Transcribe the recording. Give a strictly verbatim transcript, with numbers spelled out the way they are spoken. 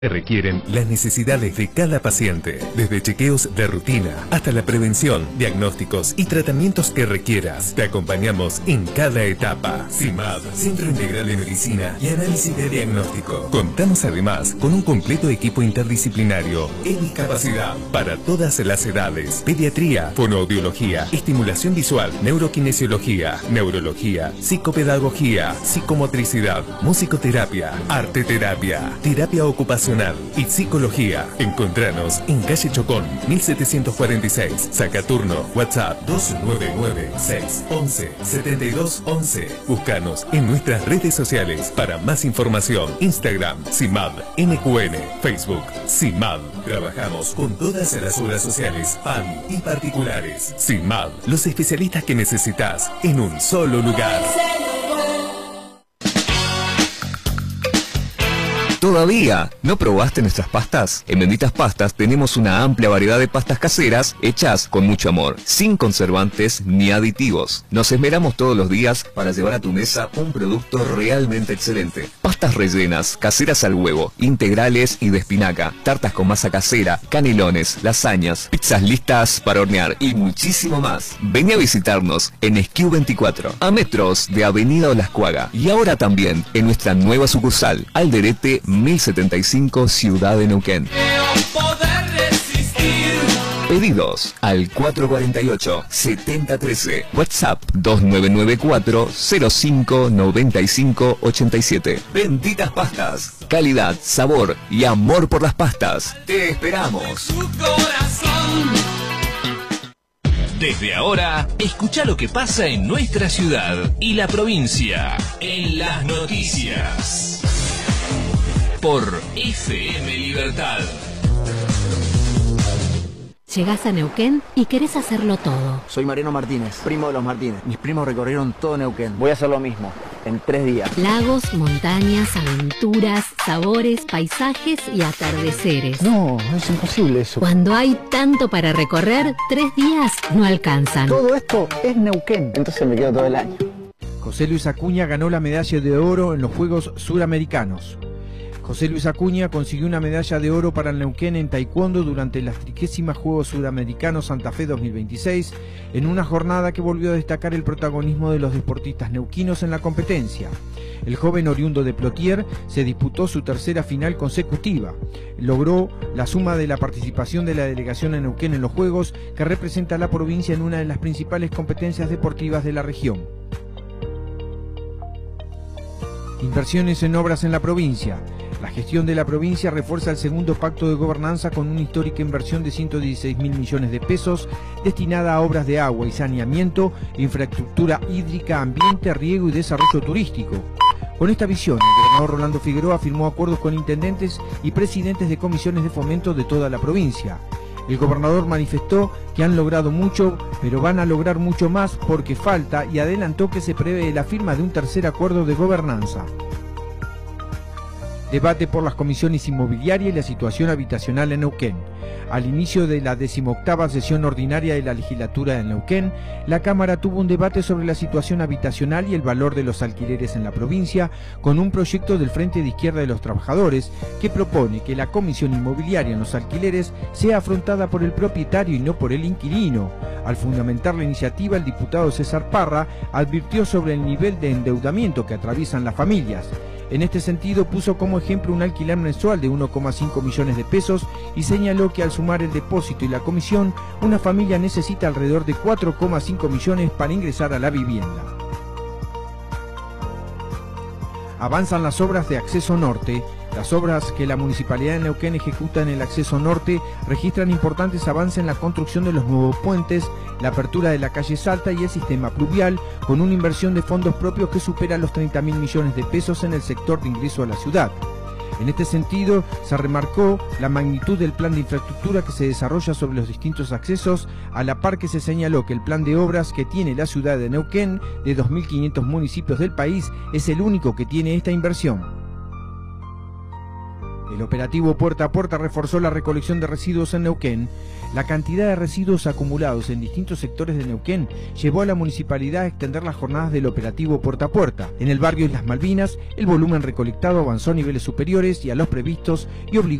requieren las necesidades de cada paciente, desde chequeos de rutina hasta la prevención, diagnósticos y tratamientos que requieras. Te acompañamos en cada etapa. CIMAD, Centro Integral de Medicina y Análisis de Diagnóstico. Contamos además con un completo equipo interdisciplinario en discapacidad para todas las edades: pediatría, fonoaudiología, estimulación visual, neurokinesiología, neurología, psicopedagogía, psicomotricidad, musicoterapia, arteterapia, terapia ocupacional y psicología. Encontranos en calle Chocón, mil setecientos cuarenta y seis, Sacaturno. WhatsApp dos nueve nueve, seis once, setenta y dos once. Búscanos en nuestras redes sociales para más información. Instagram, CIMAD N Q N. Facebook, CIMAD. Trabajamos con todas las obras sociales, P A M y particulares. CIMAD, los especialistas que necesitas en un solo lugar. ¿Todavía no probaste nuestras pastas? En Benditas Pastas tenemos una amplia variedad de pastas caseras hechas con mucho amor, sin conservantes ni aditivos. Nos esmeramos todos los días para llevar a tu mesa un producto realmente excelente. Pastas rellenas, caseras al huevo, integrales y de espinaca, tartas con masa casera, canelones, lasañas, pizzas listas para hornear y muchísimo más. Vení a visitarnos en Esquiu veinticuatro, a metros de Avenida Olascuaga, y ahora también en nuestra nueva sucursal, Alderete mil setenta y cinco, Ciudad de Neuquén. Pedidos al cuatro cuarenta y ocho, setenta trece. WhatsApp dos nueve nueve cuatro, cero cinco, noventa y cinco, ochenta y siete. Benditas Pastas. Calidad, sabor y amor por las pastas. Te esperamos. Desde ahora, escucha lo que pasa en nuestra ciudad y la provincia en las noticias. Por F M Libertad. Llegás a Neuquén y querés hacerlo todo. Soy Mariano Martínez, primo de los Martínez. Mis primos recorrieron todo Neuquén. Voy a hacer lo mismo, en tres días. Lagos, montañas, aventuras, sabores, paisajes y atardeceres. No, es imposible eso. Cuando hay tanto para recorrer, tres días no alcanzan. Todo esto es Neuquén, entonces me quedo todo el año. José Luis Acuña ganó la medalla de oro en los Juegos Suramericanos. José Luis Acuña consiguió una medalla de oro para el Neuquén en taekwondo durante las trigésima Juegos Suramericanos Santa Fe dos mil veintiséis, en una jornada que volvió a destacar el protagonismo de los deportistas neuquinos en la competencia. El joven oriundo de Plotier se disputó su tercera final consecutiva. Logró la suma de la participación de la delegación en Neuquén en los Juegos, que representa a la provincia en una de las principales competencias deportivas de la región. Inversiones en obras en la provincia. La gestión de la provincia refuerza el segundo pacto de gobernanza con una histórica inversión de ciento dieciséis mil millones de pesos destinada a obras de agua y saneamiento, infraestructura hídrica, ambiente, riego y desarrollo turístico. Con esta visión, el gobernador Rolando Figueroa firmó acuerdos con intendentes y presidentes de comisiones de fomento de toda la provincia. El gobernador manifestó que han logrado mucho, pero van a lograr mucho más porque falta, y adelantó que se prevé la firma de un tercer acuerdo de gobernanza. Debate por las comisiones inmobiliarias y la situación habitacional en Neuquén. Al inicio de la decimoctava sesión ordinaria de la legislatura de Neuquén, la Cámara tuvo un debate sobre la situación habitacional y el valor de los alquileres en la provincia, con un proyecto del Frente de Izquierda de los Trabajadores que propone que la comisión inmobiliaria en los alquileres sea afrontada por el propietario y no por el inquilino. Al fundamentar la iniciativa, el diputado César Parra advirtió sobre el nivel de endeudamiento que atraviesan las familias. En este sentido, puso como ejemplo un alquiler mensual de uno coma cinco millones de pesos y señaló que al sumar el depósito y la comisión, una familia necesita alrededor de cuatro coma cinco millones para ingresar a la vivienda. Avanzan las obras de Acceso Norte. Las obras que la Municipalidad de Neuquén ejecuta en el Acceso Norte registran importantes avances en la construcción de los nuevos puentes, la apertura de la calle Salta y el sistema pluvial, con una inversión de fondos propios que supera los treinta mil millones de pesos en el sector de ingreso a la ciudad. En este sentido, se remarcó la magnitud del plan de infraestructura que se desarrolla sobre los distintos accesos, a la par que se señaló que el plan de obras que tiene la ciudad de Neuquén, de dos mil quinientos municipios del país, es el único que tiene esta inversión. El El operativo Puerta a Puerta reforzó la recolección de residuos en Neuquén. La cantidad de residuos acumulados en distintos sectores de Neuquén llevó a la municipalidad a extender las jornadas del operativo Puerta a Puerta. En el barrio Islas Malvinas, el volumen recolectado avanzó a niveles superiores y a los previstos y obligó